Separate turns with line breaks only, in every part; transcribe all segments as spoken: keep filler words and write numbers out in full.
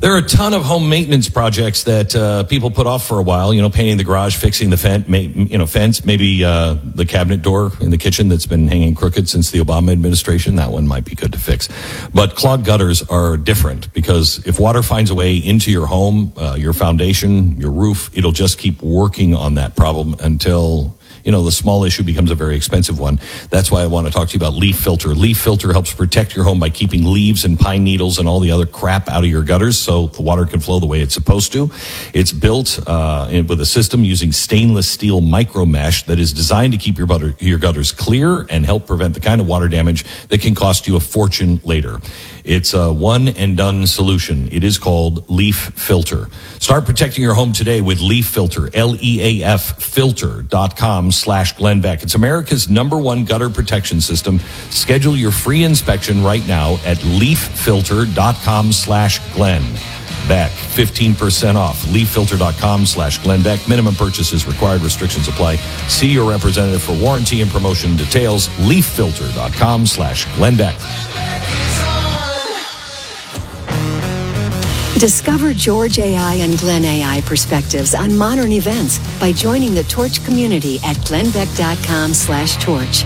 There are a ton of home maintenance projects that uh, people put off for a while. You know, painting the garage, fixing the fence, you know, fence, maybe uh, the cabinet door in the kitchen that's been hanging crooked since the Obama administration. That one might be good to fix. But clogged gutters are different because if water finds a way into your home, uh, your foundation, your roof, it'll just keep working on that problem until, you know, the small issue becomes a very expensive one. That's why I want to talk to you about Leaf Filter. Leaf Filter helps protect your home by keeping leaves and pine needles and all the other crap out of your gutters so the water can flow the way it's supposed to. It's built uh, in, with a system using stainless steel micro mesh that is designed to keep your, butter, your gutters clear and help prevent the kind of water damage that can cost you a fortune later. It's a one and done solution. It is called Leaf Filter. Start protecting your home today with Leaf Filter, L E A F filter dot com slash Glenn Beck. It's America's number one gutter protection system. Schedule your free inspection right now at leaf filter dot com slash Glenn Beck. fifteen percent off. leaf filter dot com slash Glenn Beck. Minimum purchase is required. Restrictions apply. See your representative for warranty and promotion details. leaf filter dot com slash Glenn Beck.
Discover George A I and Glenn A I perspectives on modern events by joining the Torch community at glennbeck.com slash torch.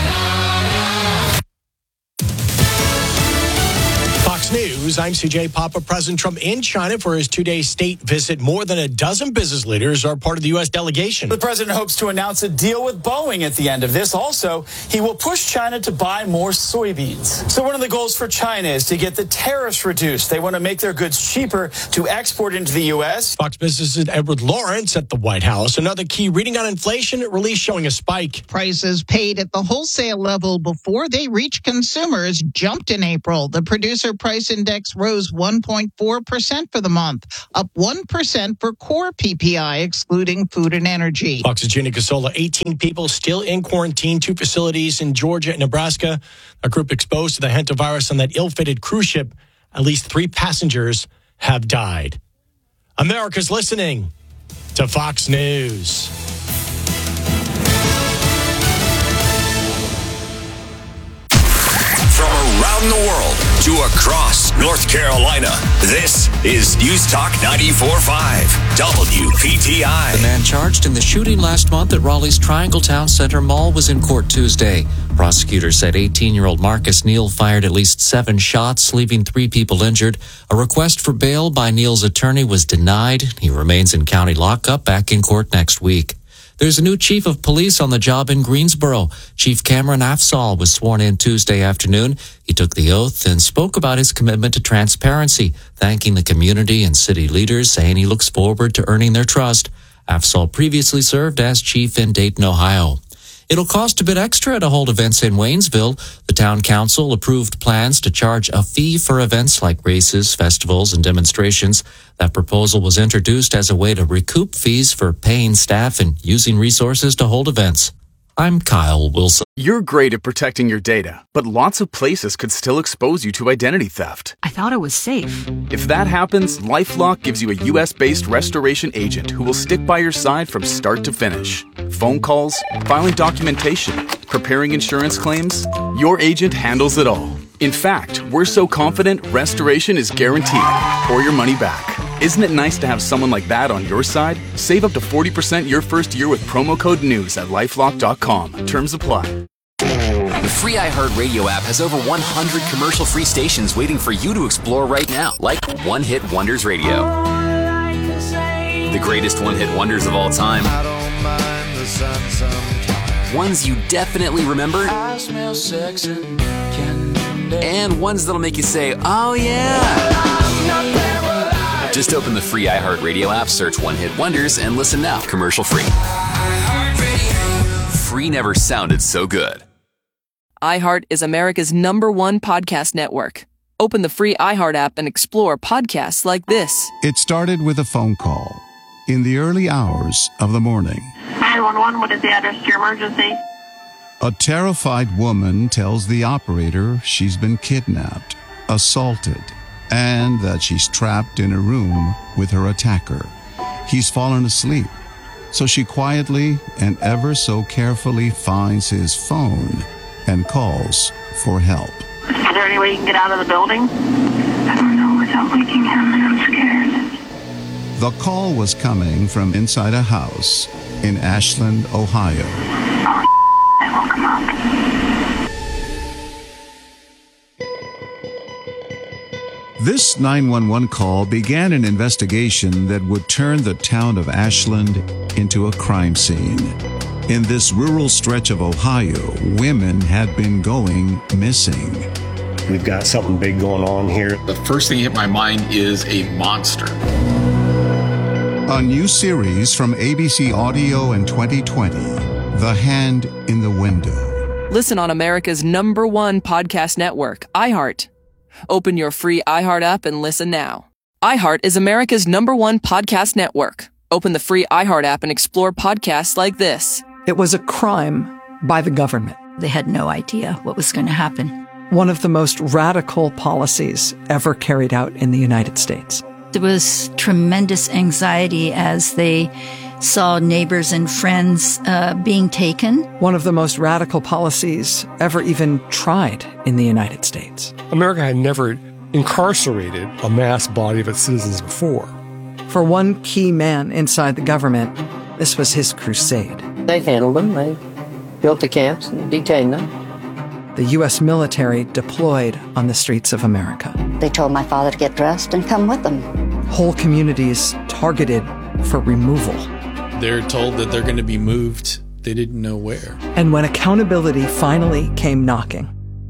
Fox News, I'm C J Papa. President Trump in China for his two-day state visit. More than a dozen business leaders are part of the U S delegation.
The president hopes to announce a deal with Boeing at the end of this. Also, he will push China to buy more soybeans. So one of the goals for China is to get the tariffs reduced. They want to make their goods cheaper to export into the U S.
Fox Business' Edward Lawrence at the White House. Another key reading on inflation release showing a spike.
Prices paid at the wholesale level before they reach consumers jumped in April. The producer price index rose one point four percent for the month, up one percent for core P P I, excluding food and energy.
Fox's Gina Casola, eighteen people still in quarantine, two facilities in Georgia and Nebraska. A group exposed to the hantavirus on that ill-fated cruise ship. At least three passengers have died. America's listening to Fox News.
From around the world to across North Carolina, this is News Talk ninety-four point five, W P T I.
The man charged in the shooting last month at Raleigh's Triangle Town Center Mall was in court Tuesday. Prosecutors said eighteen-year-old Marcus Neal fired at least seven shots, leaving three people injured. A request for bail by Neal's attorney was denied. He remains in county lockup, back in court next week. There's a new chief of police on the job in Greensboro. Chief Cameron Afzal was sworn in Tuesday afternoon. He took the oath and spoke about his commitment to transparency, thanking the community and city leaders, saying he looks forward to earning their trust. Afzal previously served as chief in Dayton, Ohio. It'll cost a bit extra to hold events in Waynesville. The town council approved plans to charge a fee for events like races, festivals, and demonstrations. That proposal was introduced as a way to recoup fees for paying staff and using resources to hold events. I'm Kyle Wilson.
You're great at protecting your data, but lots of places could still expose you to identity theft.
I thought it was safe.
If that happens, LifeLock gives you a U S-based restoration agent who will stick by your side from start to finish. Phone calls, filing documentation, preparing insurance claims, your agent handles it all. In fact, we're so confident restoration is guaranteed or your money back. Isn't it nice to have someone like that on your side? Save up to forty percent your first year with promo code NEWS at lifelock dot com. Terms apply.
The free iHeartRadio app has over one hundred commercial-free stations waiting for you to explore right now, like One Hit Wonders Radio. The greatest one-hit wonders of all time. Ones you definitely remember. I smell sex and candy. And ones that'll make you say, oh yeah. Just open the free iHeartRadio app, search One Hit Wonders, and listen now, commercial-free. Free never sounded so good.
iHeart is America's number one podcast network. Open the free iHeart app and explore podcasts like this.
It started with a phone call in the early hours of the morning.
nine one one, what is the address to your emergency?
A terrified woman tells the operator she's been kidnapped, assaulted, and that she's trapped in a room with her attacker. He's fallen asleep, so she quietly and ever so carefully finds his phone and calls for help.
Is there any way you can get out of the building?
I don't know without waking him, and I'm scared.
The call was coming from inside a house in Ashland, Ohio.
I will come up.
This nine one one call began an investigation that would turn the town of Ashland into a crime scene. In this rural stretch of Ohio, women had been going missing.
We've got something big going on here.
The first thing that hit my mind is a monster.
A new series from A B C Audio in twenty twenty, The Hand in the Window.
Listen on America's number one podcast network, iHeart. Open your free iHeart app and listen now. iHeart is America's number one podcast network. Open the free iHeart app and explore podcasts like this.
It was a crime by the government.
They had no idea what was going to happen.
One of the most radical policies ever carried out in the United States.
There was tremendous anxiety as they saw neighbors and friends uh, being taken.
One of the most radical policies ever even tried in the United States.
America had never incarcerated a mass body of its citizens before.
For one key man inside the government, this was his crusade.
They handled them. They built the camps and detained them.
The U S military deployed on the streets of America.
They told my father to get dressed and come with them.
Whole communities targeted for removal.
They're told that they're going to be moved. They didn't know where.
And when accountability finally came knocking,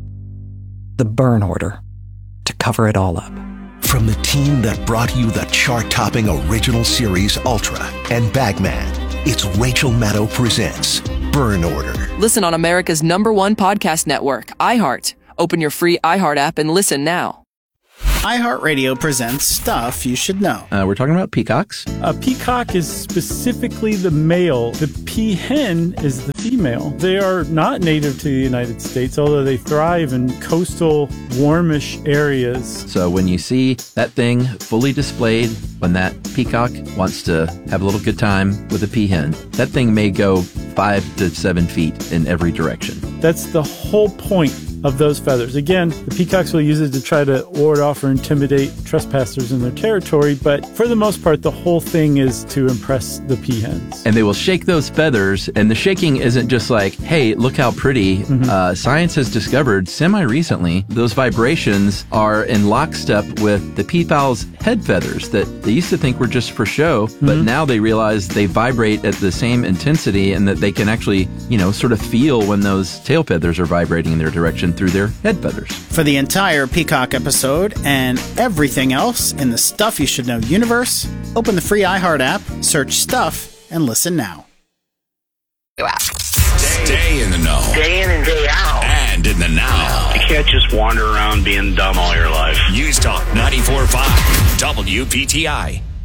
the burn order to cover it all up.
From the team that brought you the chart-topping original series Ultra and Bagman, it's Rachel Maddow presents Burn Order.
Listen on America's number one podcast network, iHeart. Open your free iHeart app and listen now.
iHeartRadio presents Stuff You Should Know.
Uh, we're talking about peacocks.
A peacock is specifically the male. The peahen is the female. They are not native to the United States, although they thrive in coastal, warmish areas.
So when you see that thing fully displayed, when that peacock wants to have a little good time with a peahen, that thing may go five to seven feet in every direction.
That's the whole point of those feathers. Again, the peacocks will use it to try to ward off or intimidate trespassers in their territory, but for the most part, the whole thing is to impress the peahens.
And they will shake those feathers, and the shaking isn't just like, hey, look how pretty. Mm-hmm. Uh, science has discovered semi-recently those vibrations are in lockstep with the peafowl's head feathers that they used to think were just for show, mm-hmm. but now they realize they vibrate at the same intensity and that they can actually, you know, sort of feel when those tail feathers are vibrating in their direction through their head feathers.
For the entire Peacock episode and everything else in the Stuff You Should Know universe, open the free iHeart app, search Stuff, and listen now.
Stay in the know.
Day in and day out.
And in the now.
You can't just wander around being dumb all your life.
News Talk ninety-four point five W P T I.